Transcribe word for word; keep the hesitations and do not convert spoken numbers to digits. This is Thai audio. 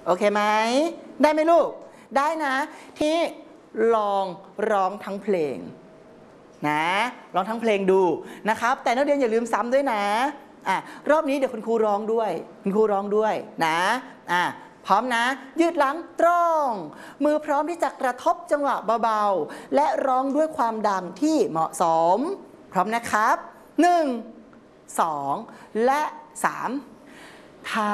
โอเคไหมได้ไหมลูกได้นะที่ลองร้องทั้งเพลงนะร้องทั้งเพลงดูนะครับแต่นักเรียนอย่าลืมซ้ำด้วยนะอ่ะรอบนี้เดี๋ยวคุณครูร้องด้วยคุณครูร้องด้วยนะอ่ะพร้อมนะยืดหลังตรงมือพร้อมที่จะกระทบจังหวะเบาๆและร้องด้วยความดังที่เหมาะสมพร้อมนะครับหนึ่ง สองและสาม